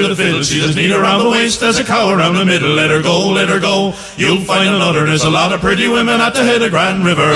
the fiddle. She's as neat around the waist as a cow around the middle. Let her go, let her go. You'll find another. There's a lot of pretty women at the head of Grand River.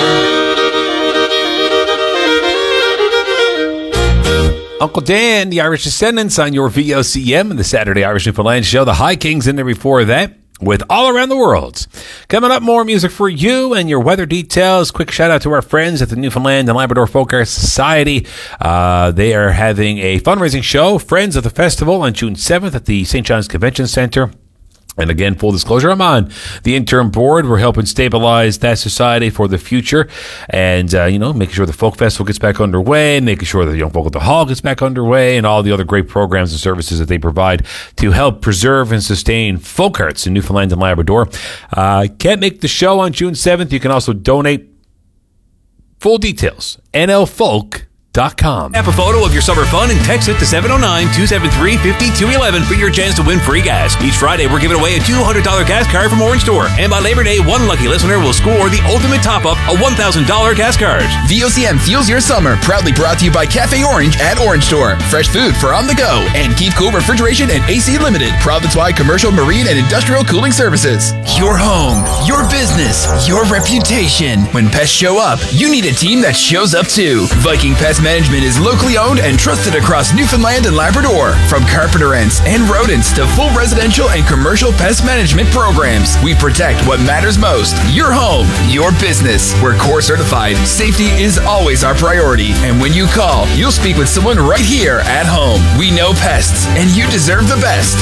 Uncle Dan, the Irish Descendants on your VOCM and the Saturday Irish Newfoundland show. The High Kings in there before that with All Around the World. Coming up, more music for you and your weather details. Quick shout out to our friends at the Newfoundland and Labrador Folk Art Society. They are having a fundraising show, Friends of the Festival, on June 7th at the St. John's Convention Centre. And again, full disclosure, I'm on the interim board. We're helping stabilize that society for the future and, making sure the Folk Festival gets back underway, making sure the Young Folk at the Hall gets back underway, and all the other great programs and services that they provide to help preserve and sustain folk arts in Newfoundland and Labrador. Can't make the show on June 7th. You can also donate. Full details, nlfolk.com. Snap a photo of your summer fun and text it to 709-273-5211 for your chance to win free gas. Each Friday, we're giving away a $200 gas card from Orange Store. And by Labor Day, one lucky listener will score the ultimate top-up, a $1,000 gas card. VOCM fuels your summer. Proudly brought to you by Cafe Orange at Orange Store. Fresh food for on the go. And Keep Cool Refrigeration and AC Limited. Province-wide commercial, marine, and industrial cooling services. Your home, your business, your reputation. When pests show up, you need a team that shows up too. Viking Pest Management is locally owned and trusted across Newfoundland and Labrador. From carpenter ants and rodents to full residential and commercial pest management programs, we protect what matters most. Your home, your business. We're core certified. Safety is always our priority. And when you call, you'll speak with someone right here at home. We know pests, and you deserve the best.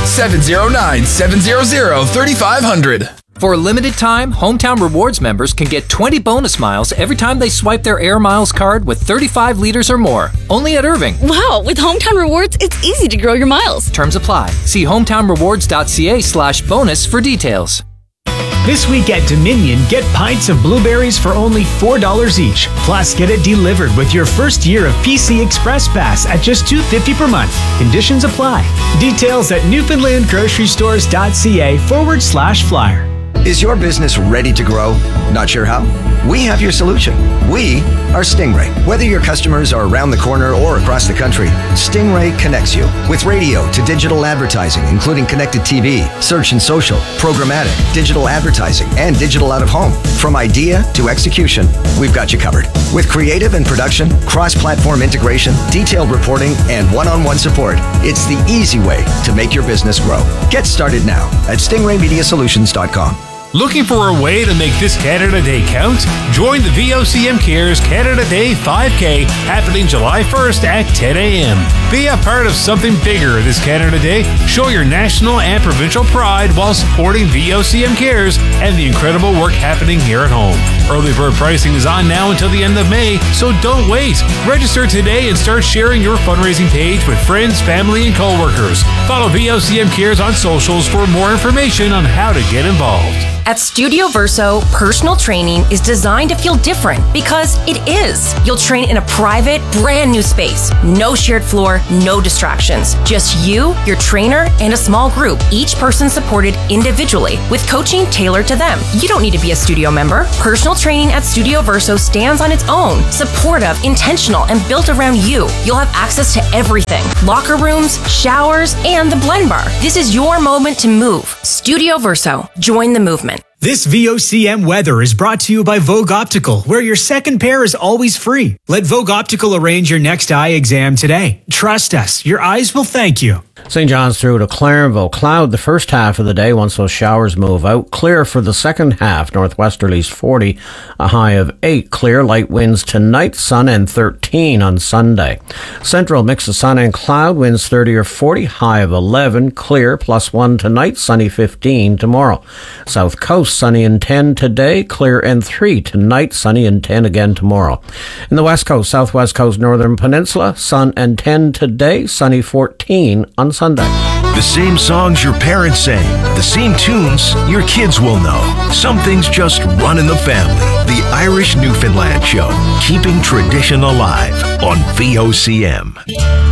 709-700-3500. For a limited time, Hometown Rewards members can get 20 bonus miles every time they swipe their Air Miles card with 35 liters or more. Only at Irving. Wow, with Hometown Rewards, it's easy to grow your miles. Terms apply. See hometownrewards.ca/bonus for details. This week at Dominion, get pints of blueberries for only $4 each. Plus, get it delivered with your first year of PC Express Pass at just $2.50 per month. Conditions apply. Details at newfoundlandgrocerystores.ca/flyer. Is your business ready to grow? Not sure how? We have your solution. We are Stingray. Whether your customers are around the corner or across the country, Stingray connects you with radio to digital advertising, including connected TV, search and social, programmatic, digital advertising, and digital out of home. From idea to execution, we've got you covered. With creative and production, cross-platform integration, detailed reporting, and one-on-one support, it's the easy way to make your business grow. Get started now at stingraymediasolutions.com. Looking for a way to make this Canada Day count? Join the VOCM Cares Canada Day 5K happening July 1st at 10 a.m. Be a part of something bigger this Canada Day. Show your national and provincial pride while supporting VOCM Cares and the incredible work happening here at home. Early bird pricing is on now until the end of May, so don't wait. Register today and start sharing your fundraising page with friends, family, and coworkers. Follow VOCM Cares on socials for more information on how to get involved. At Studio Verso, personal training is designed to feel different because it is. You'll train in a private, brand new space. No shared floor, no distractions. Just you, your trainer, and a small group, each person supported individually with coaching tailored to them. You don't need to be a studio member. Personal training at Studio Verso stands on its own, supportive, intentional, and built around you. You'll have access to everything. Locker rooms, showers, and the blend bar. This is your moment to move. Studio Verso. Join the movement. This VOCM weather is brought to you by Vogue Optical, where your second pair is always free. Let Vogue Optical arrange your next eye exam today. Trust us, your eyes will thank you. St. John's through to Clarenville. Cloud the first half of the day once those showers move out. Clear for the second half. Northwesterlies 40, a high of 8. Clear, light winds tonight, sun and 13 on Sunday. Central, mix of sun and cloud, winds 30 or 40, high of 11. Clear, +1 tonight, sunny 15 tomorrow. South Coast, sunny and 10 today. Clear and 3 tonight, sunny and 10 again tomorrow. In the West Coast, Southwest Coast, Northern Peninsula, sun and 10 today, sunny 14 on Sunday. The same songs your parents sang, the same tunes your kids will know. Some things just run in the family. The Irish Newfoundland Show, keeping tradition alive on VOCM.